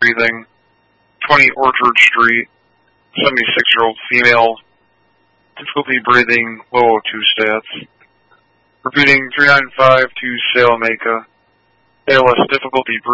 breathing. 20 Orchard Street, 76-year-old female, difficulty breathing, low O2 stats. Repeating, 395 to Salamanca, ALS difficulty breathing.